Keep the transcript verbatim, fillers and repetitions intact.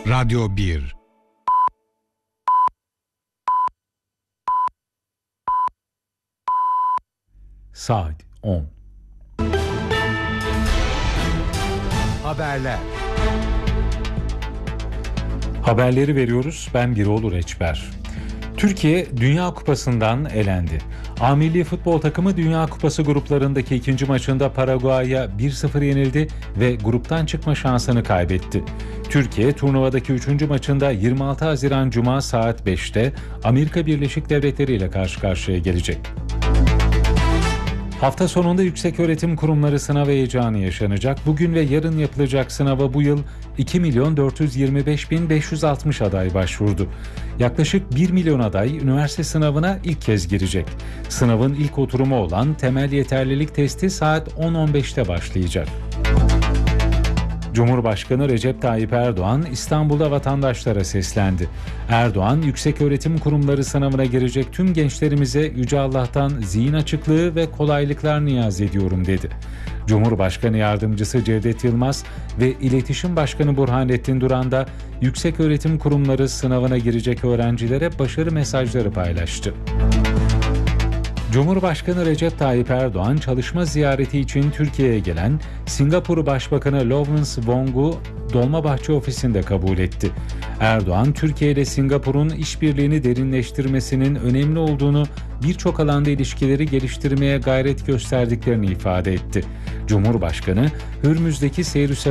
Radyo bir. Saat on. Haberler. Haberleri veriyoruz. Ben Birol Reçber. Türkiye Dünya Kupası'ndan elendi. A Milli Futbol takımı Dünya Kupası gruplarındaki ikinci maçında Paraguay'a bir sıfır yenildi ve gruptan çıkma şansını kaybetti. Türkiye turnuvadaki üçüncü maçında yirmi altı Haziran Cuma saat beşte Amerika Birleşik Devletleri ile karşı karşıya gelecek. Hafta sonunda yükseköğretim kurumları sınav heyecanı yaşanacak. Bugün ve yarın yapılacak sınava bu yıl iki milyon dört yüz yirmi beş bin beş yüz altmış aday başvurdu. Yaklaşık bir milyon aday üniversite sınavına ilk kez girecek. Sınavın ilk oturumu olan temel yeterlilik testi saat on on beşte başlayacak. Cumhurbaşkanı Recep Tayyip Erdoğan İstanbul'da vatandaşlara seslendi. Erdoğan, yükseköğretim kurumları sınavına girecek tüm gençlerimize Yüce Allah'tan zihin açıklığı ve kolaylıklar niyaz ediyorum dedi. Cumhurbaşkanı Yardımcısı Cevdet Yılmaz ve İletişim Başkanı Burhanettin Duran da yükseköğretim kurumları sınavına girecek öğrencilere başarı mesajları paylaştı. Cumhurbaşkanı Recep Tayyip Erdoğan çalışma ziyareti için Türkiye'ye gelen Singapur Başbakanı Lawrence Wong'u Dolmabahçe ofisinde kabul etti. Erdoğan, Türkiye ile Singapur'un işbirliğini derinleştirmesinin önemli olduğunu, birçok alanda ilişkileri geliştirmeye gayret gösterdiklerini ifade etti. Cumhurbaşkanı, Hürmüz'deki seyir